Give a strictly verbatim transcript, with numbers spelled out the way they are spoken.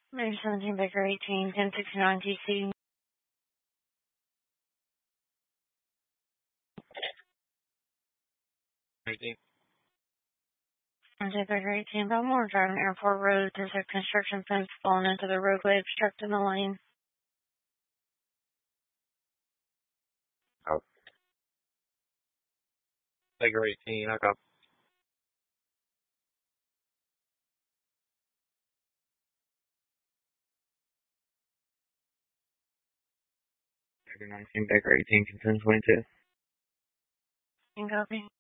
Maybe seventeen Baker eighteen, ten sixty-nine T C. eighteen. seventeen Baker eighteen, Baltimore driving Airport Road. There's a construction fence falling into the roadway, obstructing the lane. Oh. Baker eighteen, I got. Baker nineteen, Baker eighteen, ten twenty-two. You copy?